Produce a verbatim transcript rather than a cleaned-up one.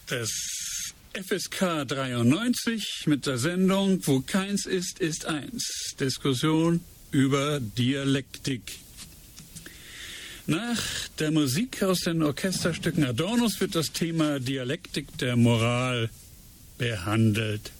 Das F S K dreiundneunzig mit der Sendung Wo keins ist, ist eins. Diskussion über Dialektik. Nach der Musik aus den Orchesterstücken Adornos wird das Thema Dialektik der Moral behandelt.